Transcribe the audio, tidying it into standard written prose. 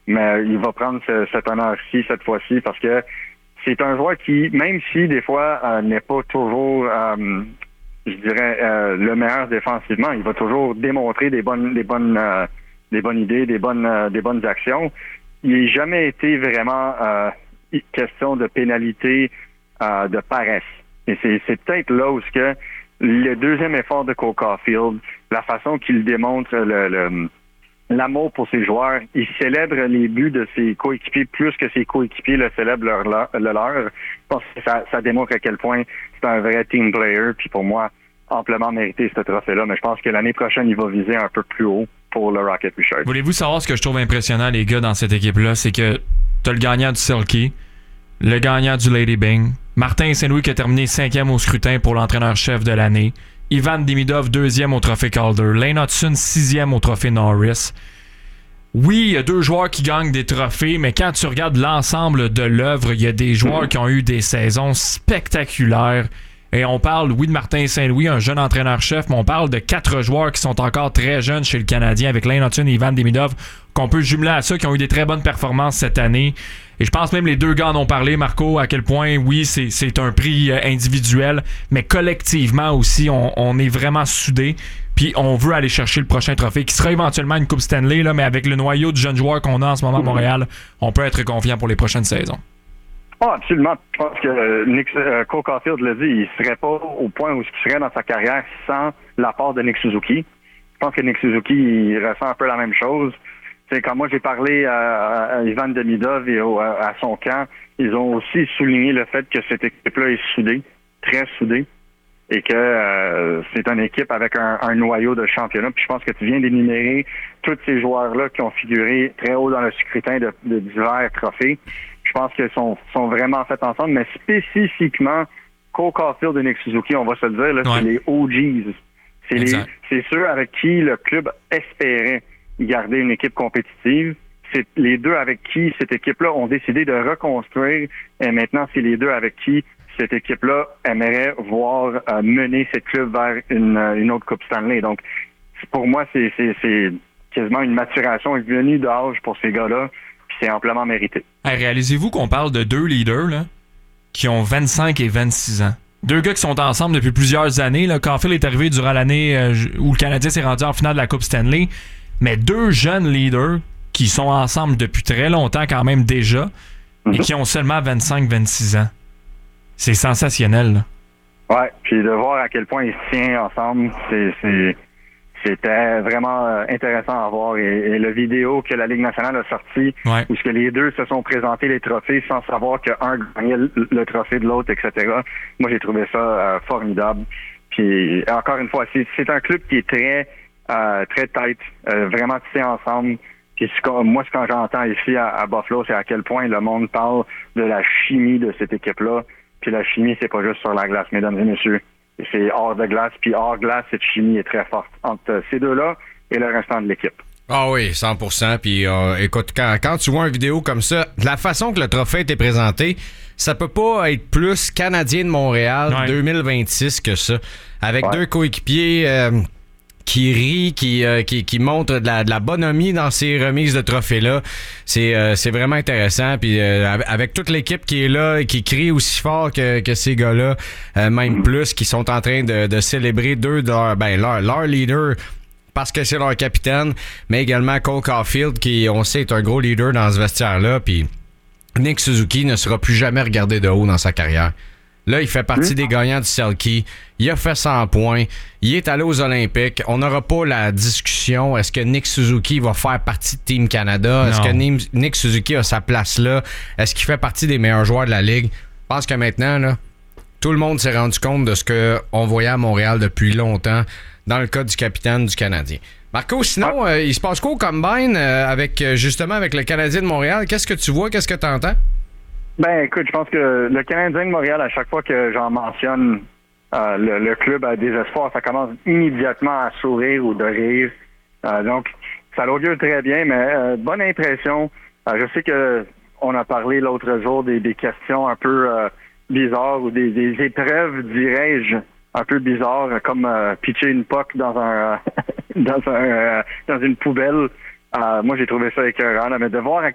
mais il va prendre cet honneur-ci cette fois-ci parce que c'est un joueur qui, même si des fois n'est pas toujours, je dirais, le meilleur défensivement, il va toujours démontrer des bonnes idées, des bonnes actions. Il n'a jamais été vraiment question de pénalité, de paresse. Et c'est peut-être là où le deuxième effort de Cole Caulfield, la façon qu'il démontre l'amour pour ses joueurs, il célèbre les buts de ses coéquipiers plus que ses coéquipiers le célèbrent le leur. Je pense que ça démontre à quel point c'est un vrai team player. Puis pour moi, amplement mérité ce trophée-là. Mais je pense que l'année prochaine, il va viser un peu plus haut pour le Rocket Richard. Voulez-vous savoir ce que je trouve impressionnant, les gars, dans cette équipe-là? C'est que t'as le gagnant du Selke, le gagnant du Lady Byng, Martin Saint-Louis qui a terminé 5e au scrutin pour l'entraîneur-chef de l'année, Ivan Demidov 2e au trophée Calder, Lane Hudson 6e au trophée Norris. Oui, il y a 2 joueurs qui gagnent des trophées, mais quand tu regardes l'ensemble de l'œuvre, il y a des joueurs qui ont eu des saisons spectaculaires. Et on parle, oui, de Martin Saint-Louis, un jeune entraîneur-chef, mais on parle de 4 joueurs qui sont encore très jeunes chez le Canadien, avec Lane Hudson et Ivan Demidov, qu'on peut jumeler à ceux qui ont eu des très bonnes performances cette année. Et je pense même les 2 gars en ont parlé, Marco, à quel point, oui, c'est un prix individuel, mais collectivement aussi, on est vraiment soudés. Puis on veut aller chercher le prochain trophée, qui sera éventuellement une Coupe Stanley, là, mais avec le noyau de jeunes joueurs qu'on a en ce moment à Montréal, on peut être confiant pour les prochaines saisons. Oh, absolument. Je pense que Cole Caulfield l'a dit, il serait pas au point où il serait dans sa carrière sans l'apport de Nick Suzuki. Je pense que Nick Suzuki, il ressent un peu la même chose. C'est quand moi j'ai parlé à Ivan Demidov et à son camp, ils ont aussi souligné le fait que cette équipe-là est soudée, très soudée, et que c'est une équipe avec un noyau de championnat. Puis je pense que tu viens d'énumérer tous ces joueurs-là qui ont figuré très haut dans le scrutin de divers trophées. Je pense qu'ils sont vraiment faits ensemble, mais spécifiquement, Cole Caulfield et Nick Suzuki, on va se le dire, là, c'est les OGs. C'est ceux avec qui le club espérait garder une équipe compétitive. C'est les 2 avec qui cette équipe-là ont décidé de reconstruire. Et maintenant, c'est les 2 avec qui cette équipe-là aimerait voir mener cette club vers une autre Coupe Stanley. Donc, pour moi, c'est quasiment une maturation venue d'âge pour ces gars-là. Puis c'est amplement mérité. Hey, réalisez-vous qu'on parle de 2 leaders là, qui ont 25 et 26 ans. 2 gars qui sont ensemble depuis plusieurs années. Là. Caulfield est arrivé durant l'année où le Canadien s'est rendu en finale de la Coupe Stanley. Mais 2 jeunes leaders qui sont ensemble depuis très longtemps quand même déjà et qui ont seulement 25-26 ans. C'est sensationnel. Là. Ouais, puis de voir à quel point ils se tiennent ensemble, c'était vraiment intéressant à voir. Et la vidéo que la Ligue nationale a sortie, où ce que les 2 se sont présentés les trophées sans savoir qu'un gagnait le trophée de l'autre, etc. Moi, j'ai trouvé ça formidable. Puis encore une fois, c'est un club qui est très tight, vraiment tissé ensemble. Puis moi, ce que j'entends ici à Buffalo, c'est à quel point le monde parle de la chimie de cette équipe-là. Puis la chimie, c'est pas juste sur la glace, mesdames et messieurs. C'est hors de glace. Puis hors glace, cette chimie est très forte entre ces 2-là et le restant de l'équipe. Ah oui, 100%. Puis écoute, quand tu vois une vidéo comme ça, de la façon que le trophée était présenté, ça peut pas être plus Canadien de Montréal 2026 que ça. Avec 2 coéquipiers qui rient, qui montrent de la bonhomie dans ces remises de trophées-là. C'est vraiment intéressant. Puis avec toute l'équipe qui est là et qui crie aussi fort que ces gars-là, même plus, qui sont en train de célébrer 2 de leur leader parce que c'est leur capitaine, mais également Cole Caulfield qui, on sait, est un gros leader dans ce vestiaire-là. Puis Nick Suzuki ne sera plus jamais regardé de haut dans sa carrière. Là, il fait partie des gagnants du Selke. Il a fait 100 points. Il est allé aux Olympiques. On n'aura pas la discussion. Est-ce que Nick Suzuki va faire partie de Team Canada? Non. Est-ce que Nick Suzuki a sa place là? Est-ce qu'il fait partie des meilleurs joueurs de la Ligue? Je pense que maintenant, là, tout le monde s'est rendu compte de ce qu'on voyait à Montréal depuis longtemps dans le cas du capitaine du Canadien. Marco, sinon, il se passe quoi au Combine avec le Canadien de Montréal? Qu'est-ce que tu vois? Qu'est-ce que tu entends? Ben, écoute, je pense que le Canadien de Montréal, à chaque fois que j'en mentionne le club a des espoirs, ça commence immédiatement à sourire ou de rire. Donc, ça l'augure très bien, mais bonne impression. Je sais que on a parlé l'autre jour des questions un peu bizarres ou des épreuves, dirais-je, un peu bizarres, comme pitcher une puck dans un dans une poubelle. Moi, j'ai trouvé ça écœurant, mais de voir